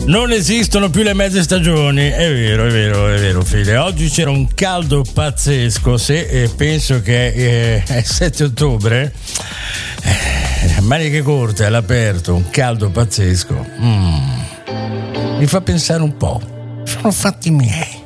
Non esistono più le mezze stagioni, è vero, figlia. Oggi c'era un caldo pazzesco, se penso che è 7 ottobre, maniche corte all'aperto, un caldo pazzesco. Mi fa pensare un po', sono fatti miei.